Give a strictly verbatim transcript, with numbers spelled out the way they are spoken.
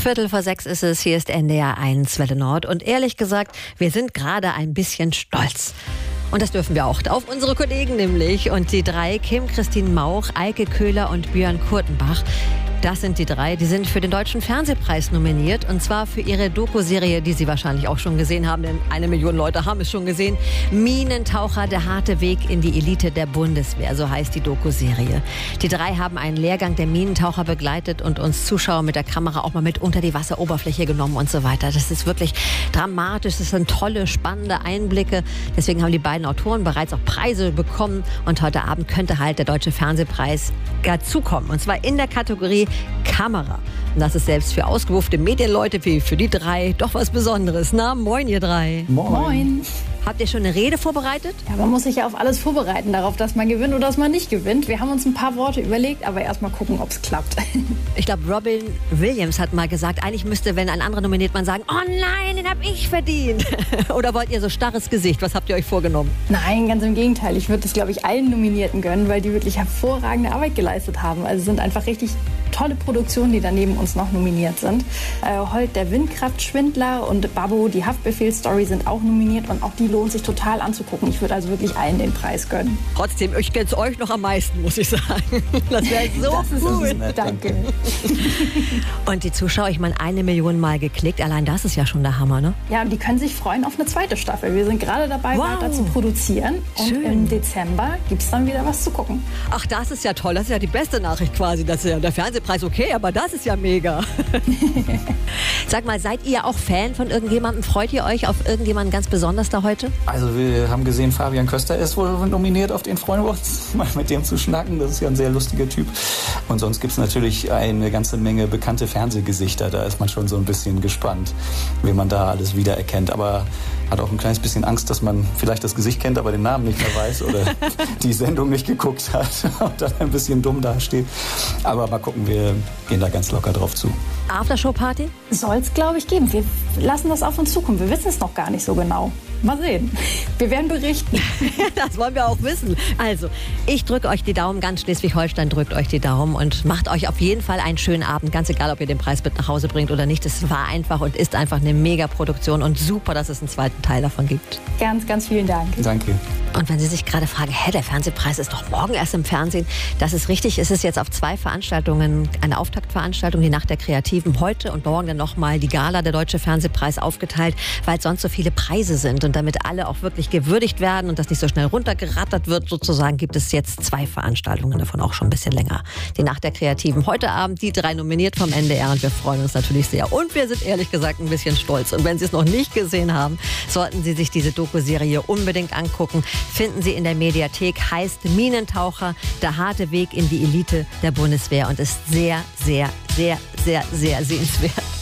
Viertel vor sechs ist es, hier ist N D R eins Welle Nord. Und ehrlich gesagt, wir sind gerade ein bisschen stolz. Und das dürfen wir auch auf unsere Kollegen nämlich. Und die drei, Kim Christine Mauch, Eike Köhler und Björn Kurtenbach, das sind die drei, die sind für den Deutschen Fernsehpreis nominiert. Und zwar für ihre Doku-Serie, die Sie wahrscheinlich auch schon gesehen haben, denn eine Million Leute haben es schon gesehen. Minentaucher, der harte Weg in die Elite der Bundeswehr, so heißt die Doku-Serie. Die drei haben einen Lehrgang der Minentaucher begleitet und uns Zuschauer mit der Kamera auch mal mit unter die Wasseroberfläche genommen und so weiter. Das ist wirklich dramatisch, das sind tolle, spannende Einblicke. Deswegen haben die beiden Autoren bereits auch Preise bekommen. Und heute Abend könnte halt der Deutsche Fernsehpreis dazukommen. Und zwar in der Kategorie Kamera. Und das ist selbst für ausgebuffte Medienleute wie für die drei doch was Besonderes. Na, moin ihr drei. Moin. Moin. Habt ihr schon eine Rede vorbereitet? Ja, man muss sich ja auf alles vorbereiten, darauf, dass man gewinnt oder dass man nicht gewinnt. Wir haben uns ein paar Worte überlegt, aber erst mal gucken, ob es klappt. Ich glaube, Robin Williams hat mal gesagt, eigentlich müsste, wenn ein anderer nominiert, man sagen, oh nein, den habe ich verdient. Oder wollt ihr so starres Gesicht? Was habt ihr euch vorgenommen? Nein, ganz im Gegenteil. Ich würde es, glaube ich, allen Nominierten gönnen, weil die wirklich hervorragende Arbeit geleistet haben. Also sind einfach richtig tolle Produktionen, die daneben uns noch nominiert sind. Äh, Holt, der Windkraftschwindler und Babbo, die Haftbefehl-Story sind auch nominiert und auch die lohnt sich total anzugucken. Ich würde also wirklich allen den Preis gönnen. Trotzdem, ich gönn's euch noch am meisten, muss ich sagen. Das wäre so das ist cool. Nett, danke. Und die Zuschauer, ich meine, eine Million Mal geklickt. Allein das ist ja schon der Hammer, ne? Ja, und die können sich freuen auf eine zweite Staffel. Wir sind gerade dabei, wow. weiter zu produzieren. Und schön. Im Dezember gibt es dann wieder was zu gucken. Ach, das ist ja toll. Das ist ja die beste Nachricht quasi. Das ist ja der Fernsehpreis, okay, aber das ist ja mega. Sag mal, seid ihr auch Fan von irgendjemandem? Freut ihr euch auf irgendjemanden ganz besonders da heute? Also wir haben gesehen, Fabian Köster ist wohl nominiert, auf den freuen wir uns, mal mit dem zu schnacken. Das ist ja ein sehr lustiger Typ. Und sonst gibt es natürlich eine ganze Menge bekannte Fernsehgesichter. Da ist man schon so ein bisschen gespannt, wie man da alles wiedererkennt. Aber hat auch ein kleines bisschen Angst, dass man vielleicht das Gesicht kennt, aber den Namen nicht mehr weiß oder die Sendung nicht geguckt hat und dann ein bisschen dumm dasteht. Aber mal gucken, wir gehen da ganz locker drauf zu. Aftershow-Party? Soll es, glaube ich, geben. Wir lassen das auf uns zukommen. Wir wissen es noch gar nicht so genau. Mal sehen. Wir werden berichten. Das wollen wir auch wissen. Also, ich drücke euch die Daumen. Ganz Schleswig-Holstein drückt euch die Daumen und macht euch auf jeden Fall einen schönen Abend. Ganz egal, ob ihr den Preis mit nach Hause bringt oder nicht. Es war einfach und ist einfach eine Mega-Produktion und super, dass es einen zweiten Teil davon gibt. Ganz, ganz vielen Dank. Danke. Und wenn Sie sich gerade fragen, hä, der Fernsehpreis ist doch morgen erst im Fernsehen. Das ist richtig. Es ist jetzt auf zwei Veranstaltungen, eine Auftaktveranstaltung, die Nacht der Kreativen. Heute und morgen dann nochmal die Gala, der Deutsche Fernsehpreis, aufgeteilt, weil es sonst so viele Preise sind. Und damit alle auch wirklich gewürdigt werden und das nicht so schnell runtergerattert wird, sozusagen, gibt es jetzt zwei Veranstaltungen, davon auch schon ein bisschen länger. Die Nacht der Kreativen. Heute Abend die drei nominiert vom N D R und wir freuen uns natürlich sehr. Und wir sind ehrlich gesagt ein bisschen stolz. Und wenn Sie es noch nicht gesehen haben, sollten Sie sich diese Doku-Serie unbedingt angucken. Finden Sie in der Mediathek, heißt Minentaucher, der harte Weg in die Elite der Bundeswehr und ist sehr, sehr, sehr, sehr, sehr sehenswert.